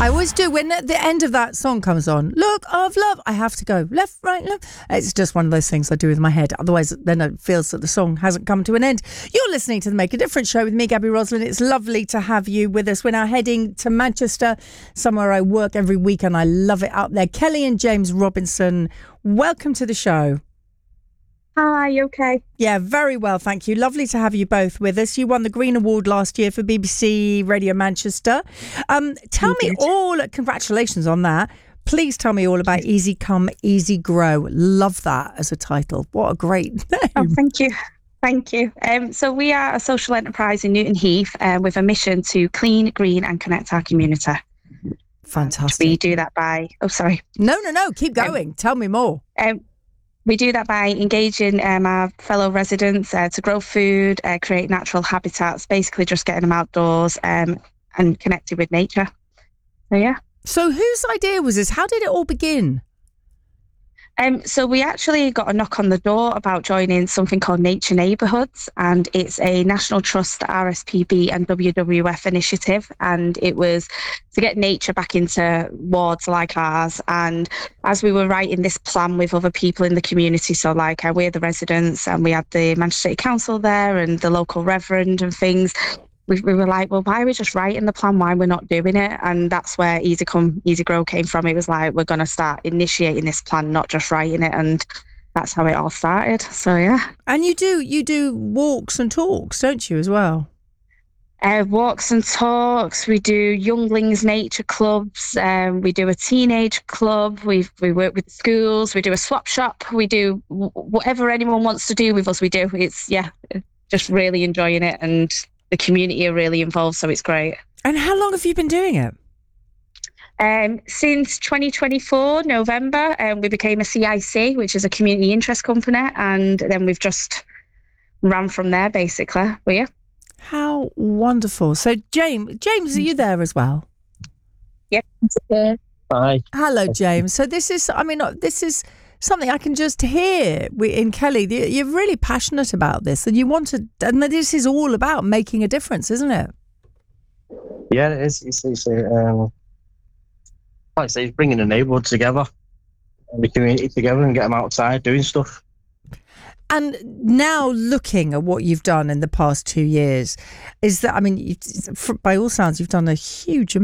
I always do. When the end of that song comes on, Look of Love, I have to go left, right, left. It's just one of those things I do with my head. Otherwise, then it feels that the song hasn't come to an end. You're listening to the Make a Difference show with me, Gabby Roslin. It's lovely to have you with us. We're now heading to Manchester, somewhere I work every week, and I love it out there. Kelly and James Robinson, welcome to the show. Hi, you okay? Yeah, very well, thank you. Lovely to have you both with us. You won the Green Award last year for BBC Radio Manchester. Tell me all, congratulations on that. Please tell me all about Easy Come, Easy Grow. Love that as a title. What a great name. Oh, thank you. Thank you. So we are a social enterprise in Newton Heath with a mission to clean, green and connect our community. Fantastic. We do that by... Oh, sorry. No, keep going. Tell me more. We do that by engaging our fellow residents to grow food, create natural habitats, basically just getting them outdoors and connected with nature. So, yeah. So whose idea was this? How did it all begin? So we actually got a knock on the door about joining something called Nature Neighbourhoods, and it's a National Trust, RSPB and WWF initiative, and it was to get nature back into wards like ours. And as we were writing this plan with other people in the community, so like we're the residents and we had the Manchester City Council there and the local reverend and things, we were like, well, why are we just writing the plan? Why we're not doing it? And that's where Easy Come, Easy Grow came from. It was like, we're going to start initiating this plan, not just writing it. And that's how it all started. So, yeah. And you do walks and talks, don't you, as well? Walks and talks. We do younglings nature clubs. We do a teenage club. We work with schools. We do a swap shop. We do whatever anyone wants to do with us. We do. It's just really enjoying it, and the community are really involved, so it's great. And how long have you been doing it? Since 2024, November, we became a CIC, which is a community interest company, and then we've just ran from there, basically. Well, yeah. How wonderful. So, James, are you there as well? Yep. Hi. Hello, James. So this is something I can just hear in Kelly. You're really passionate about this, and and this is all about making a difference, isn't it? Yeah, it is. It's like I say, it's bringing the neighbourhood together and the community together and get them outside doing stuff. And now looking at what you've done in the past 2 years, is that, by all sounds, you've done a huge amount.